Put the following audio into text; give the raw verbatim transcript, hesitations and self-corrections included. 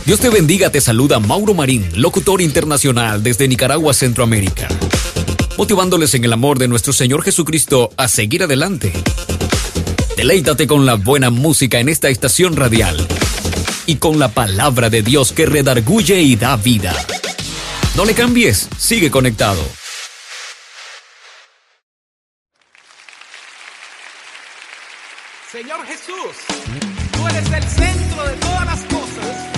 Dios te bendiga, te saluda Mauro Marín, locutor internacional desde Nicaragua, Centroamérica, motivándoles en el amor de nuestro Señor Jesucristo a seguir adelante. Deleítate con la buena música en esta estación radial y con la palabra de Dios que redarguye y da vida. No le cambies, sigue conectado. Señor Jesús, tú eres el centro de todas las cosas.